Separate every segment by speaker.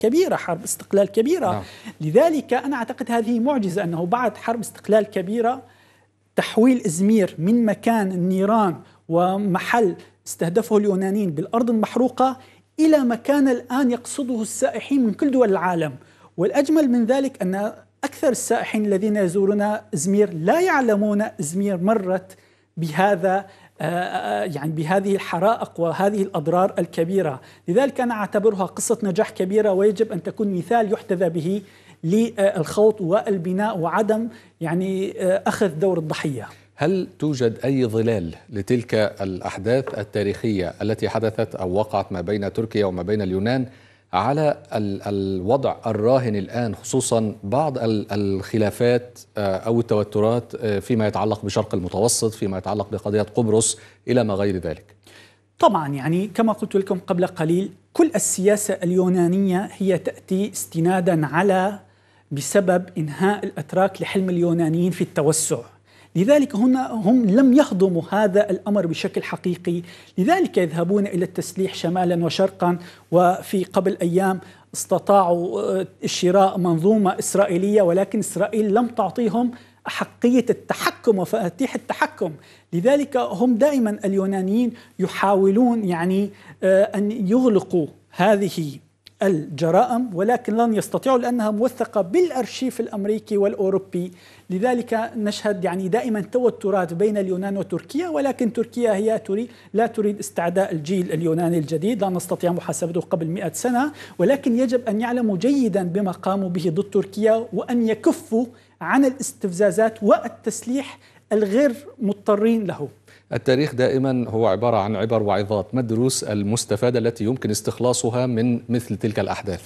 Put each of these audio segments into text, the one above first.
Speaker 1: كبيرة، حرب استقلال كبيرة.
Speaker 2: نعم.
Speaker 1: لذلك أنا أعتقد هذه معجزة، أنه بعد حرب استقلال كبيرة تحويل إزمير من مكان النيران ومحل استهدفه اليونانيين بالأرض المحروقة إلى مكان الآن يقصده السائحين من كل دول العالم. والأجمل من ذلك أن أكثر السائحين الذين يزورون إزمير لا يعلمون إزمير مرت بهذا يعني بهذه الحرائق وهذه الأضرار الكبيرة. لذلك أنا أعتبرها قصة نجاح كبيرة، ويجب أن تكون مثال يحتذى به للخوض والبناء وعدم يعني أخذ دور الضحية.
Speaker 2: هل توجد أي ظلال لتلك الأحداث التاريخية التي حدثت أو وقعت ما بين تركيا وما بين اليونان على الوضع الراهن الآن، خصوصا بعض الخلافات أو التوترات فيما يتعلق بشرق المتوسط، فيما يتعلق بقضية قبرص إلى ما غير ذلك؟
Speaker 1: طبعا يعني كما قلت لكم قبل قليل، كل السياسة اليونانية هي تأتي استنادا على بسبب إنهاء الأتراك لحلم اليونانيين في التوسع. لذلك هم لم يهضموا هذا الأمر بشكل حقيقي، لذلك يذهبون إلى التسليح شمالا وشرقا. وفي قبل أيام استطاعوا شراء منظومة إسرائيلية، ولكن إسرائيل لم تعطيهم أحقية التحكم ومفاتيح التحكم. لذلك هم دائما اليونانيين يحاولون يعني أن يغلقوا هذه الجرائم، ولكن لن يستطيعوا لأنها موثقة بالأرشيف الأمريكي والأوروبي. لذلك نشهد يعني دائما توترات بين اليونان وتركيا، ولكن تركيا هي لا تريد استعداء الجيل اليوناني الجديد، لا نستطيع محاسبته قبل 100 سنة، ولكن يجب أن يعلموا جيدا بما قاموا به ضد تركيا، وأن يكفوا عن الاستفزازات والتسليح الغير مضطرين له.
Speaker 2: التاريخ دائما هو عبارة عن عبر وعظات، ما الدروس المستفادة التي يمكن استخلاصها من مثل تلك الأحداث؟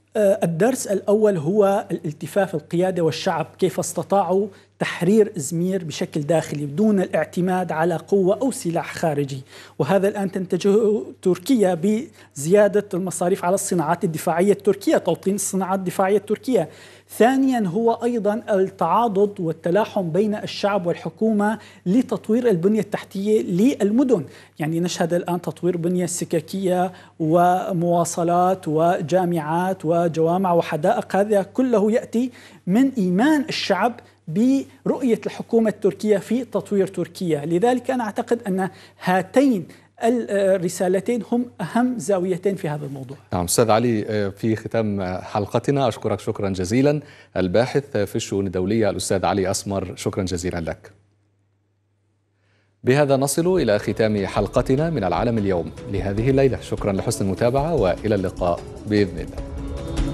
Speaker 1: الدرس الأول هو الالتفاف القيادة والشعب، كيف استطاعوا تحرير إزمير بشكل داخلي بدون الاعتماد على قوة أو سلاح خارجي. وهذا الآن تنتجه تركيا بزيادة المصاريف على الصناعات الدفاعية التركية، توطين الصناعات الدفاعية التركية. ثانيا هو أيضا التعاضد والتلاحم بين الشعب والحكومة لتطوير البنية التحتية للمدن. يعني نشهد الآن تطوير بنية سككية ومواصلات وجامعات وجوامع وحدائق، هذا كله يأتي من إيمان الشعب برؤية الحكومة التركية في تطوير تركيا. لذلك أنا أعتقد أن هاتين الرسالتين هم أهم زاويتين في هذا الموضوع.
Speaker 2: نعم أستاذ علي، في ختام حلقتنا أشكرك شكرا جزيلا، الباحث في الشؤون الدولية الأستاذ علي أسمر، شكرا جزيلا لك. بهذا نصل إلى ختام حلقتنا من العالم اليوم لهذه الليلة، شكرا لحسن المتابعة وإلى اللقاء بإذن الله.